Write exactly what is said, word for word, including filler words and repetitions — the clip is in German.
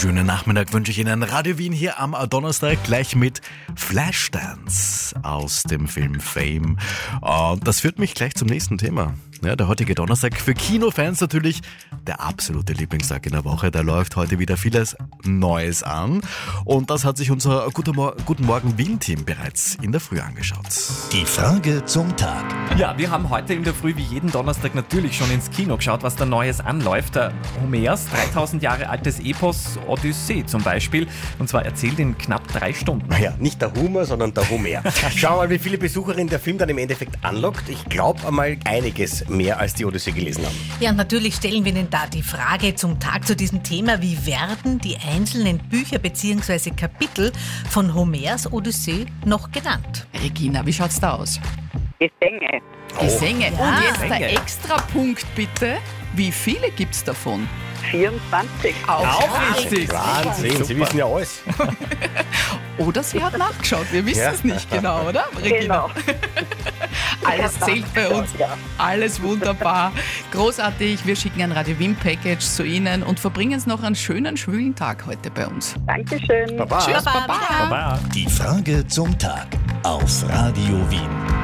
Schönen Nachmittag wünsche ich Ihnen. Radio Wien hier am Donnerstag gleich mit Flashdance aus dem Film Fame. Und das führt mich gleich zum nächsten Thema. Ja, der heutige Donnerstag für Kinofans natürlich der absolute Lieblingstag in der Woche. Da läuft heute wieder vieles Neues an. Und das hat sich unser Guten, Mor- Guten Morgen Wien-Team bereits in der Früh angeschaut. Die Frage zum Tag. Ja, wir haben heute in der Früh wie jeden Donnerstag natürlich schon ins Kino geschaut, was da Neues anläuft. Der Homers dreitausend Jahre altes Epos Odyssee zum Beispiel. Und zwar erzählt in knapp drei Stunden. Naja, nicht der Humor, sondern der Homer. Schauen wir mal, wie viele Besucherinnen der Film dann im Endeffekt anlockt. Ich glaube einmal einiges mehr, als die Odyssee gelesen haben. Ja, und natürlich stellen wir Ihnen da die Frage zum Tag zu diesem Thema: Wie werden die einzelnen Bücher bzw. Kapitel von Homers Odyssee noch genannt? Regina, wie schaut's da aus? Gesänge. Gesänge. Und jetzt Gesänge. der Extrapunkt bitte. Wie viele gibt's davon? vierundzwanzig. Auch richtig. Wahnsinn, Sie wissen ja alles. Oder sie hat nachgeschaut. Wir wissen Ja. es nicht genau, oder, Regina? Genau. Alles zählt bei uns. Ja. Alles wunderbar. Großartig. Wir schicken ein Radio Wien Package zu Ihnen und verbringen es noch einen schönen, schwülen Tag heute bei uns. Dankeschön. Baba. Tschüss, Baba. Baba. Baba. Die Frage zum Tag auf Radio Wien.